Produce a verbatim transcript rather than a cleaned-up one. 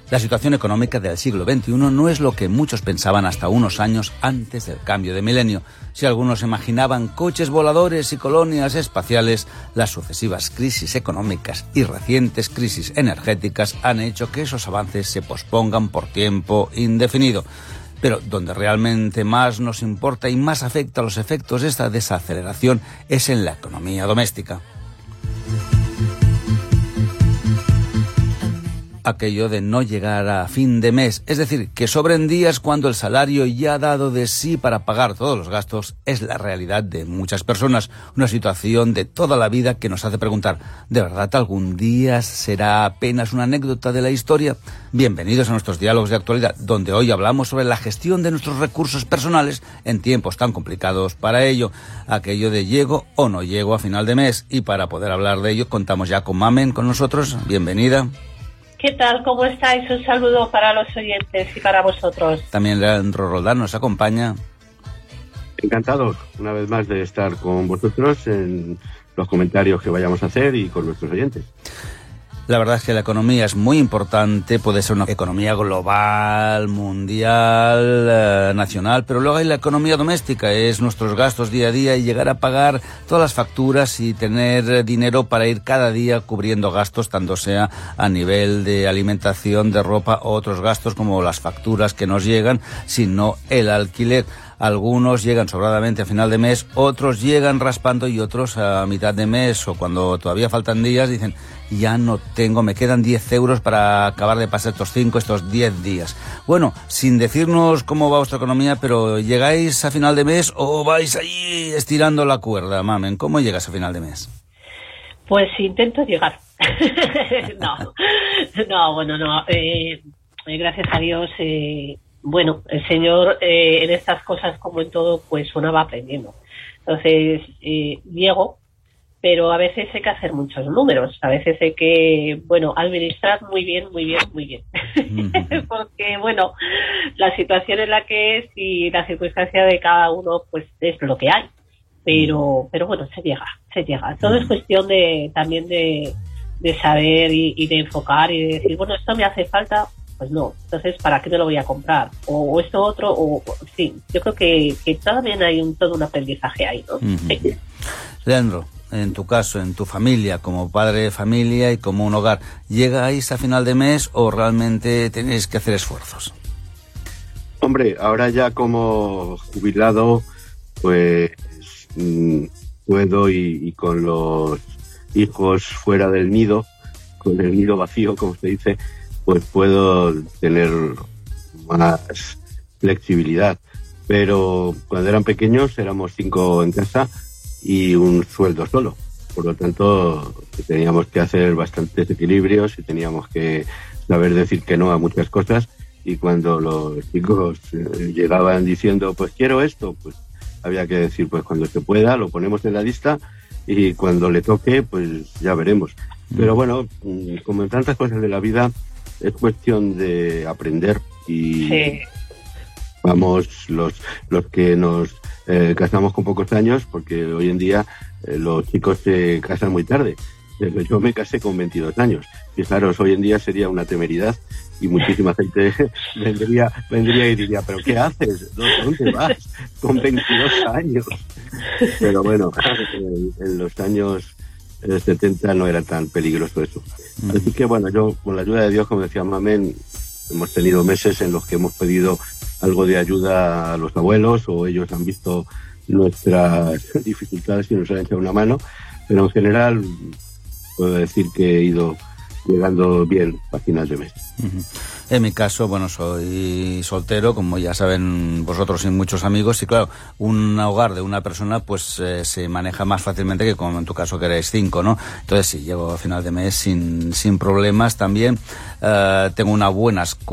La situación económica del siglo veintiuno no es lo que muchos pensaban hasta unos años antes del cambio de milenio. Si algunos imaginaban coches voladores y colonias espaciales, las sucesivas crisis económicas y recientes crisis energéticas han hecho que esos avances se pospongan por tiempo indefinido. Pero donde realmente más nos importa y más afecta los efectos de esta desaceleración es en la economía doméstica. Aquello de no llegar a fin de mes, es decir, que sobren días cuando el salario ya ha dado de sí para pagar todos los gastos, es la realidad de muchas personas, una situación de toda la vida que nos hace preguntar, ¿de verdad algún día será apenas una anécdota de la historia? Bienvenidos a nuestros diálogos de actualidad, donde hoy hablamos sobre la gestión de nuestros recursos personales en tiempos tan complicados para ello, aquello de llego o no llego a final de mes, y para poder hablar de ello contamos ya con Mamen con nosotros. Bienvenida. ¿Qué tal? ¿Cómo estáis? Un saludo para los oyentes y para vosotros. También Leandro Roldán nos acompaña. Encantado, una vez más, de estar con vosotros en los comentarios que vayamos a hacer y con nuestros oyentes. La verdad es que la economía es muy importante, puede ser una economía global, mundial, eh, nacional, pero luego hay la economía doméstica, es nuestros gastos día a día y llegar a pagar todas las facturas y tener dinero para ir cada día cubriendo gastos, tanto sea a nivel de alimentación, de ropa o otros gastos como las facturas que nos llegan, sino el alquiler. Algunos llegan sobradamente a final de mes, otros llegan raspando y otros a mitad de mes o cuando todavía faltan días dicen ya no tengo, me quedan diez euros para acabar de pasar estos cinco, estos diez días. Bueno, sin decirnos cómo va vuestra economía, pero ¿llegáis a final de mes o vais ahí estirando la cuerda, Mamen? ¿Cómo llegas a final de mes? Pues intento llegar. no, no, bueno, no. Eh, gracias a Dios... Eh, Bueno, el Señor eh, en estas cosas, como en todo, pues uno va aprendiendo. Entonces, eh, llego, pero a veces hay que hacer muchos números. A veces hay que, bueno, administrar muy bien, muy bien, muy bien. Mm-hmm. Porque, bueno, la situación en la que es y la circunstancia de cada uno, pues es lo que hay. Pero, pero bueno, se llega, se llega. Todo mm-hmm. es cuestión de también de, de saber y, y de enfocar y de decir, bueno, esto me hace falta. Pues no, entonces ¿para qué me lo voy a comprar? O, o esto otro, o sí, yo creo que, que también hay un todo un aprendizaje ahí, ¿no? Uh-huh. Sí. Leandro, en tu caso, en tu familia, como padre de familia y como un hogar, ¿llegáis a final de mes o realmente tenéis que hacer esfuerzos? Hombre, ahora ya como jubilado, pues mmm, puedo y, y con los hijos fuera del nido, con el nido vacío, como se dice, pues puedo tener más flexibilidad. Pero cuando eran pequeños éramos cinco en casa y un sueldo solo. Por lo tanto, teníamos que hacer bastantes equilibrios y teníamos que saber decir que no a muchas cosas. Y cuando los chicos eh, llegaban diciendo, pues quiero esto, pues había que decir, pues cuando se pueda, lo ponemos en la lista y cuando le toque, pues ya veremos. Pero bueno, como en tantas cosas de la vida, es cuestión de aprender y sí. Vamos, los los que nos eh, casamos con pocos años, porque hoy en día eh, los chicos se casan muy tarde. Yo me casé con veintidós años. Fijaros, hoy en día sería una temeridad y muchísima gente vendría vendría y diría, ¿pero qué haces? ¿Dónde vas? Con veintidós años. Pero bueno, en los años setenta no era tan peligroso eso. Así que bueno, yo con la ayuda de Dios, como decía Mamen, hemos tenido meses en los que hemos pedido algo de ayuda a los abuelos o ellos han visto nuestras dificultades y nos han echado una mano, pero en general puedo decir que he ido llegando bien a final de mes. Uh-huh. En mi caso, bueno, soy soltero, como ya saben vosotros y muchos amigos, y claro, un hogar de una persona pues eh, se maneja más fácilmente que como en tu caso que eres cinco, ¿no? Entonces sí, llego a final de mes sin, sin problemas también. Uh, tengo una buena